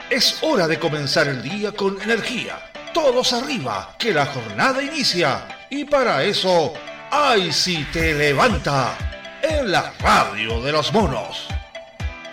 Es hora de comenzar el día con energía. Todos arriba, que la jornada inicia. Y para eso, ¡ay si te levanta! En la radio de los monos.